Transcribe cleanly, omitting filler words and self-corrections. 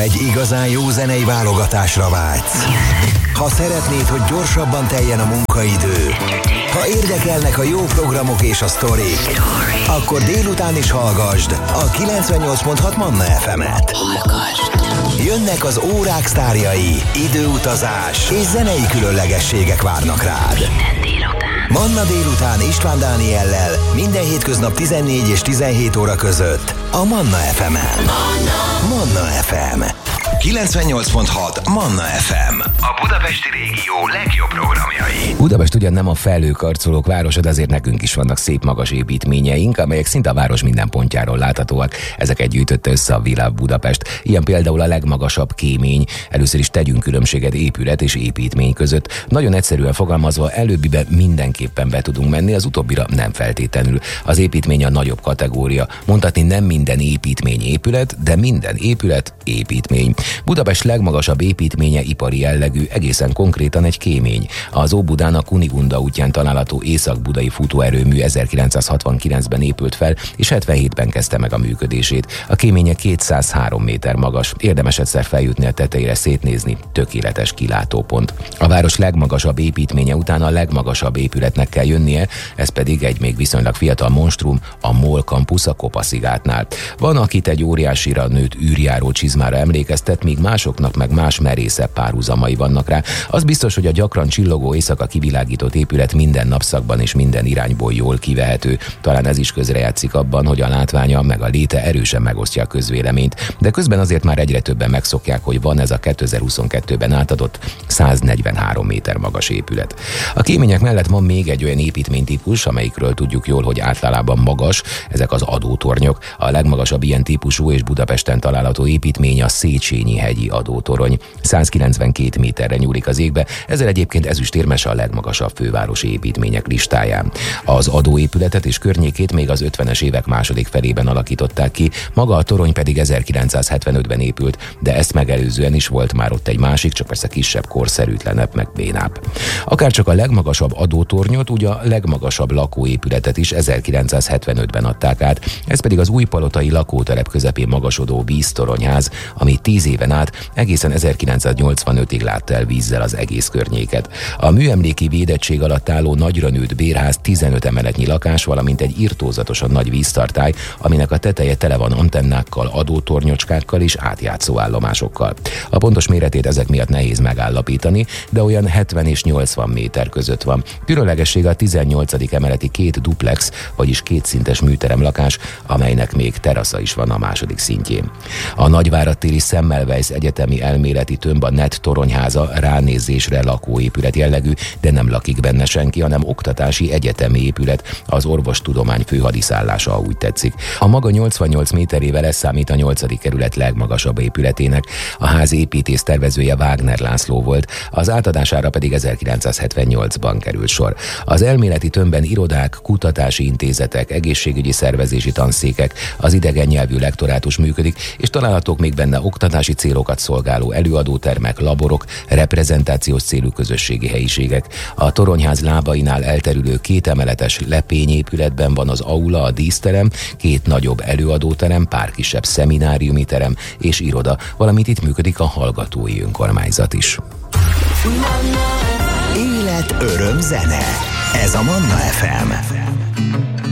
egy igazán jó zenei válogatásra vágysz, ha szeretnéd, hogy gyorsabban teljen a munkaidő, ha érdekelnek a jó programok és a sztorik, akkor délután is hallgasd a 98.6 Manna FM-et. Jönnek az órák sztárjai, időutazás és zenei különlegességek várnak rád. Manna délután István Dániellel minden hétköznap 14 és 17 óra között a Manna FM-en. Manna FM 98.6 Manna FM. A budapesti régió legjobb programjai. Budapest ugyan nem a felhőkarcolók városa, de azért nekünk is vannak szép magas építményeink, amelyek szinte a város minden pontjáról láthatóak. Ezeket gyűjtötte össze a Világ Budapest. Ilyen például a legmagasabb kémény. Először is tegyünk különbséget épület és építmény között. Nagyon egyszerűen fogalmazva, előbbibe mindenképpen be tudunk menni, az utóbbira nem feltétlenül. Az építmény a nagyobb kategória. Mondhatni nem minden építmény épület, de minden épület építmény. Budapest legmagasabb építménye ipari jellegű, egészen konkrétan egy kémény. Az Óbudán a Kunigunda útján található észak-budai futóerőmű 1969-ben épült fel, és 77-ben kezdte meg a működését. A kéménye 203 méter magas, érdemes egyszer feljutni a tetejére szétnézni, tökéletes kilátópont. A város legmagasabb építménye után a legmagasabb épületnek kell jönnie, ez pedig egy még viszonylag fiatal monstrum, a MOL Campus a Kopaszigátnál. Van, akit egy óriásira nőtt űrjáró csizmára emlékeztet, míg másoknak meg más merészebb párhuzamai vannak rá. Az biztos, hogy a gyakran csillogó éjszaka kivilágított épület minden napszakban és minden irányból jól kivehető. Talán ez is közrejátszik abban, hogy a látványa meg a léte erősen megosztja a közvéleményt, de közben azért már egyre többen megszokják, hogy van ez a 2022-ben átadott 143 méter magas épület. A kémények mellett van még egy olyan építménytípus, amelyikről tudjuk jól, hogy általában magas, ezek az adótornyok. A legmagasabb ilyen típusú és Budapesten található építmény a Széchenyi-hegyi adótorony. 192 méterre nyúlik az égbe, ezzel egyébként ezüstérmes a legmagasabb fővárosi építmények listáján. Az adóépületet és környékét még az 50-es évek második felében alakították ki, maga a torony pedig 1975-ben épült, de ezt megelőzően is volt már ott egy másik, csak persze kisebb, korszerűtlenebb, meg bénább. Akárcsak a legmagasabb adótornyot, ugye a legmagasabb lakóépületet is 1975-ben adták át, ez pedig az újpalotai lakótelep közepén magasodó víztoronyház, ami 10 éven át egészen 1985-ig látta el vízzel az egész környéket. A műemléki védettség alatt álló nagyra nőtt bérház 15 emeletnyi lakás, valamint egy irtózatosan nagy víztartály, aminek a teteje tele van antennákkal, adótornyocskákkal és átjátszó állomásokkal. A pontos méretét ezek miatt nehéz megállapítani, de olyan 70 és 80 méter között van. Különlegessége a 18. emeleti 2 duplex, vagyis kétszintes műterem lakás, amelynek még terasza is van a második szintjén. A Nagyvárad-téri Semmelweis Egyetemi Elméleti Tömb a NET toronyháza ránézésre lakóépület jellegű, de nem lakik benne senki, hanem oktatási egyetemi épület, az orvostudomány főhadiszállása, ha úgy tetszik. A maga 88 méterével ez számít a 8. kerület legmagasabb épületének. A ház építész tervezője Wagner László volt, az átadására pedig 1978-ban került sor. Az elméleti tömbben irodák, kutatási intézetek, egészségügyi szervezési tanszékek, az idegen nyelvű lektorátus működik, és találhatók még benne oktatási célokat szolgáló előadótermek, laborok, reprezentációs célú közösségi helyiségek. A toronyház lábainál elterülő 2 emeletes lepényépületben van az aula, a díszterem, 2 nagyobb előadóterem, pár kisebb szemináriumi terem és iroda, valamint itt működik a hallgatói önkormányzat is. Élet, öröm, zene. Ez a Manna FM.